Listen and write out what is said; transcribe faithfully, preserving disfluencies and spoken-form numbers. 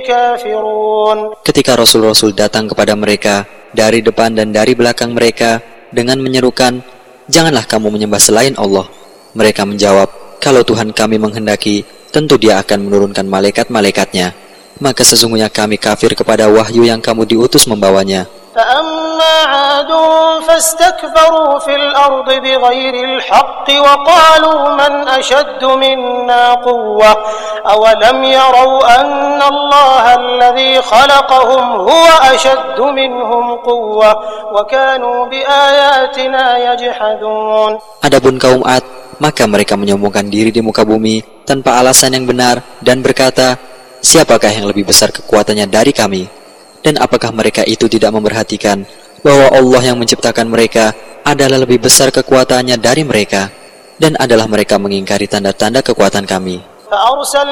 كافرون. Ketika Rasul-Rasul datang kepada mereka dari depan dan dari belakang mereka dengan menyerukan, janganlah kamu menyembah selain Allah. Mereka menjawab, kalau Tuhan kami menghendaki, tentu Dia akan menurunkan malaikat-malaikatnya. Maka sesungguhnya kami kafir kepada wahyu yang kamu diutus membawanya. فأما عاد فاستكبروا في الأرض بغير الحق وقالوا من أشد منا قوة أولم يروا أن الله الذي خلقهم هو أشد منهم قوة وكانوا بآياتنا يجحدون. Adapun kaum Ad, maka mereka menyombongkan diri di muka bumi tanpa alasan yang benar dan berkata, siapakah yang lebih besar kekuatannya dari kami? Dan apakah mereka itu tidak memperhatikan bahwa Allah yang menciptakan mereka adalah lebih besar kekuatannya dari mereka, dan adalah mereka mengingkari tanda-tanda kekuatan kami.